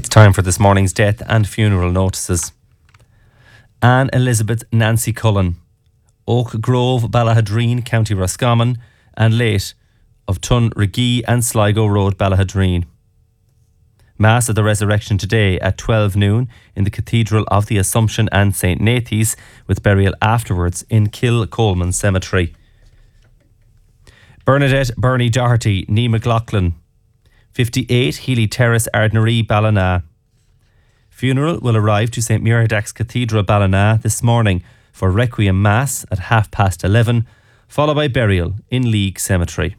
Time for this morning's death and funeral notices. Anne Elizabeth Nancy Cullen, Oak Grove, Ballahadreen, County Roscommon, and late of Tun Regee and Sligo Road, Ballahadreen. Mass of the Resurrection today at 12 noon in the Cathedral of the Assumption and St. Nathy's, with burial afterwards in Kilcolman Cemetery. Bernadette Bernie Doherty, Nee McLaughlin, 58 Healy Terrace, Ardnaree, Ballina. Funeral will arrive to St. Muiredach's Cathedral, Ballina this morning for Requiem Mass at 11:30, followed by burial in League Cemetery.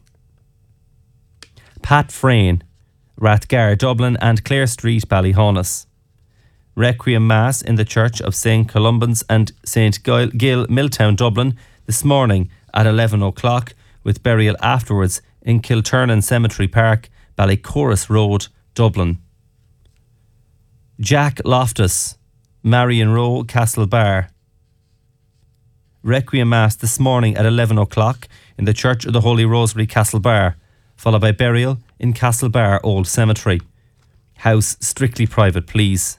Pat Frayne, Rathgar, Dublin, and Clare Street, Ballyhonus. Requiem Mass in the Church of St. Columban's and St. Gill, Milltown, Dublin this morning at 11 o'clock, with burial afterwards in Kilturnan Cemetery Park, Ballycorus Road, Dublin. Jack Loftus, Marion Row, Castlebar. Requiem Mass this morning at 11 o'clock in the Church of the Holy Rosary, Castlebar, followed by burial in Castlebar Old Cemetery. House strictly private, please.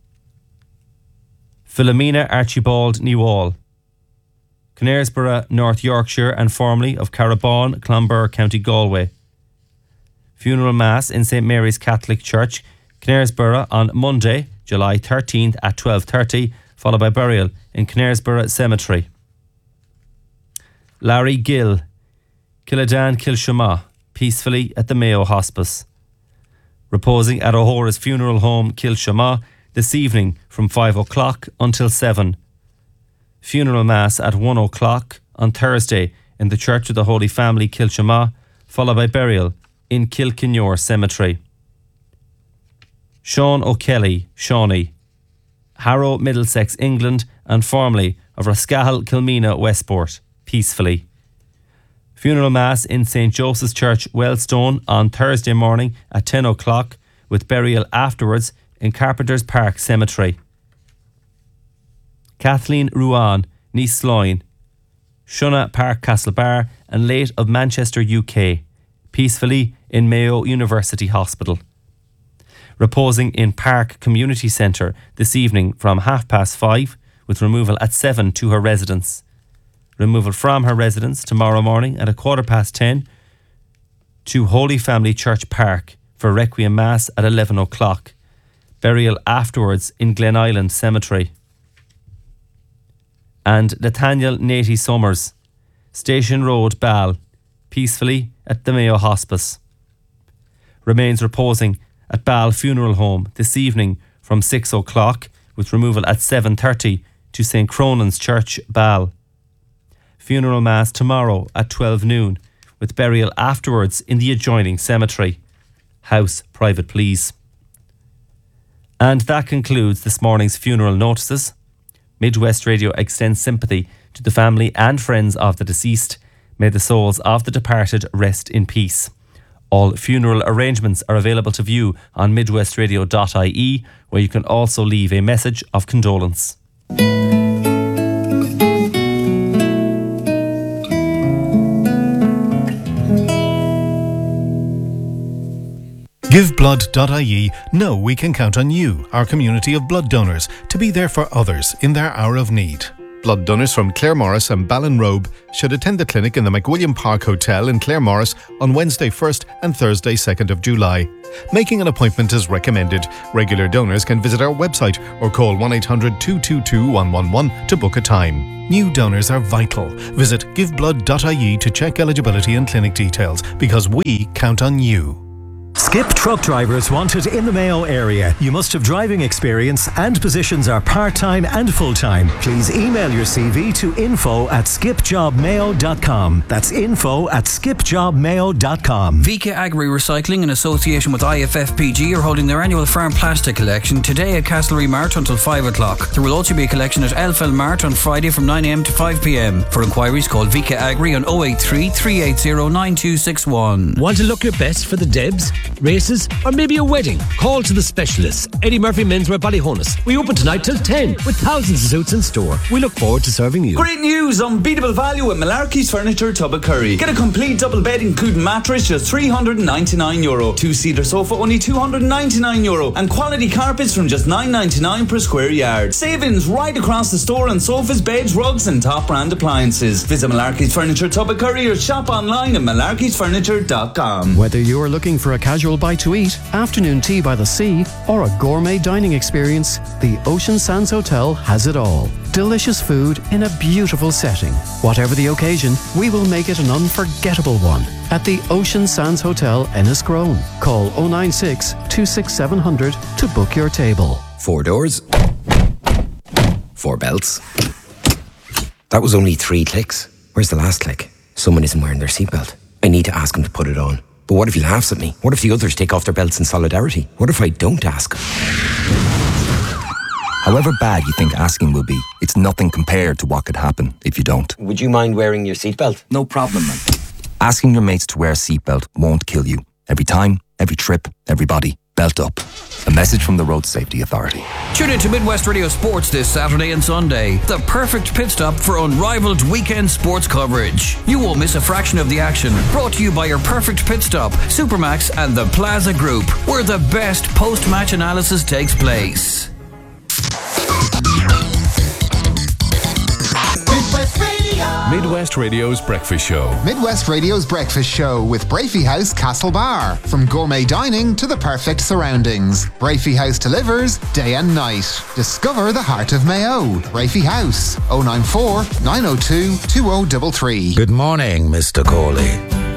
Philomena Archibald Newall, Knaresborough, North Yorkshire, and formerly of Carabon, Clonbur, County Galway. Funeral Mass in St. Mary's Catholic Church, Knaresborough, on Monday, July 13th at 12:30, followed by burial in Knaresborough Cemetery. Larry Gill, Killadan Kilshama, peacefully at the Mayo Hospice. Reposing at O'Hora's Funeral Home, Kilshama, this evening from 5 o'clock until 7. Funeral Mass at 1 o'clock on Thursday in the Church of the Holy Family, Kilshama, followed by burial in Kilkenore Cemetery. Sean O'Kelly, Shawnee, Harrow, Middlesex, England, and formerly of Rascahill, Kilmena, Westport, peacefully. Funeral Mass in St. Joseph's Church, Wellstone, on Thursday morning at 10 o'clock, with burial afterwards in Carpenter's Park Cemetery. Kathleen Ruan, Nice Sloyne, Shuna Park, Castlebar, and late of Manchester, UK, peacefully in Mayo University Hospital. Reposing in Park Community Centre this evening from 5:30, with removal at 7 to her residence. Removal from her residence tomorrow morning at 10:15 to Holy Family Church Park for Requiem Mass at 11 o'clock. Burial afterwards in Glen Island Cemetery. And Nathaniel Natey Summers, Station Road, Ball, peacefully at the Mayo Hospice. Remains reposing at Ball Funeral Home this evening from 6 o'clock, with removal at 7:30 to St. Cronan's Church, Ball. Funeral Mass tomorrow at 12 noon, with burial afterwards in the adjoining cemetery. House private, please. And that concludes this morning's funeral notices. Midwest Radio extends sympathy to the family and friends of the deceased. May the souls of the departed rest in peace. All funeral arrangements are available to view on midwestradio.ie, where you can also leave a message of condolence. GiveBlood.ie know we can count on you, our community of blood donors, to be there for others in their hour of need. Blood donors from Claremorris and Ballinrobe should attend the clinic in the McWilliam Park Hotel in Claremorris on Wednesday 1st and Thursday 2nd of July. Making an appointment is recommended. Regular donors can visit our website or call 1-800-222-111 to book a time. New donors are vital. Visit giveblood.ie to check eligibility and clinic details, because we count on you. Skip truck drivers wanted in the Mayo area. You must have driving experience and positions are part-time and full-time. Please email your CV to info@skipjobmayo.com. That's info@skipjobmayo.com. Vika Agri Recycling in association with IFFPG are holding their annual farm plastic collection today at Castlereagh Mart until 5 o'clock. There will also be a collection at Elfell Mart on Friday from 9 a.m. to 5 p.m. For inquiries, call Vika Agri on 083 380 9261. Want to look your best for the Debs? races, or maybe a wedding? Call to the specialists. Eddie Murphy Menswear Ballyhonus. We open tonight till 10 with thousands of suits in store. We look forward to serving you. Great news! Unbeatable value at Malarkey's Furniture, Tubbercurry. Get a complete double bed including mattress just €399. Two-seater sofa only €299. And quality carpets from just $9.99 per square yard. Savings right across the store on sofas, beds, rugs and top brand appliances. Visit Malarkey's Furniture, Tubbercurry or shop online at malarkeysfurniture.com. Whether you're looking for a casual bite to eat, afternoon tea by the sea, or a gourmet dining experience, the Ocean Sands Hotel has it all. Delicious food in a beautiful setting. Whatever the occasion, we will make it an unforgettable one. At the Ocean Sands Hotel, Enniscrone. Call 096 26700 to book your table. 4 doors, 4 belts. That was only 3 clicks. Where's the last click? Someone isn't wearing their seatbelt. I need to ask him to put it on. But what if he laughs at me? What if the others take off their belts in solidarity? What if I don't ask? However bad you think asking will be, it's nothing compared to what could happen if you don't. Would you mind wearing your seatbelt? No problem, man. Asking your mates to wear a seatbelt won't kill you. Every time, every trip, everybody, belt up. A message from the Road Safety Authority. Tune in to Midwest Radio Sports this Saturday and Sunday. The perfect pit stop for unrivaled weekend sports coverage. You won't miss a fraction of the action. Brought to you by your Perfect Pit Stop, Supermax and the Plaza Group, where the best post-match analysis takes place. Midwest Radio's Breakfast Show. Midwest Radio's Breakfast Show with Brafey House Castlebar. From gourmet dining to the perfect surroundings, Brafey House delivers day and night. Discover the heart of Mayo. Brafey House 094 902 2033. Good morning, Mr. Corley.